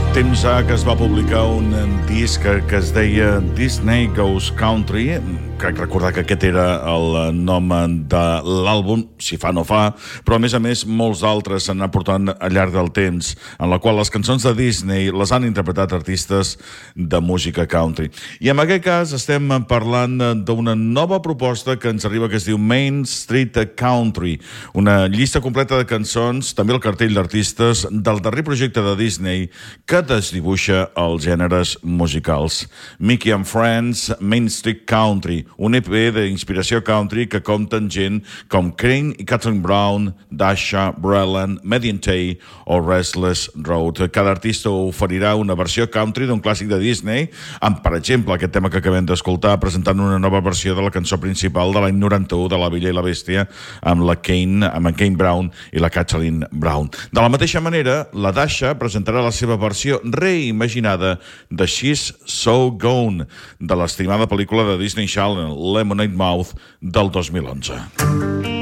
Temps que es va publicar un disc que es deia Disney Goes Country. Crec recordar que aquest era el nom de l'àlbum, si fa no fa, però a més molts altres s'han anat portant al llarg del temps, en la qual les cançons de Disney les han interpretat artistes de música country. I en aquest cas estem parlant d'una nova proposta que ens arriba, que es diu Main Street Country, una llista completa de cançons, també el cartell d'artistes del darrer projecte de Disney que desdibuixa els gèneres musicals. Mickey and Friends, Main Street Country, un EP d'inspiració country que compta amb gent com Crane i Kathleen Brown, Dasha, Breland, Median Tay o Restless Road. Cada artista oferirà una versió country d'un clàssic de Disney, amb, per exemple, aquest tema que acabem d'escoltar, presentant una nova versió de la cançó principal de l'any 91 de La Bella i la Bèstia, amb en Kane Brown i la Kathleen Brown. De la mateixa manera, la Dasha presentarà la seva versió reimaginada de She's So Gone, de l'estimada pel·lícula de Disney Channel, Lemonade Mouth, del 2011.